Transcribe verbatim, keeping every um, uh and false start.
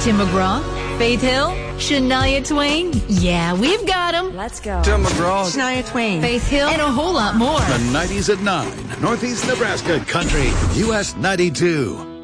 Tim McGraw, Faith Hill, Shania Twain. Yeah, we've got them. Let's go. Tim McGraw, Shania Twain, Faith Hill, and a whole lot more. The nineties at nine. Northeast Nebraska Country. U S ninety-two.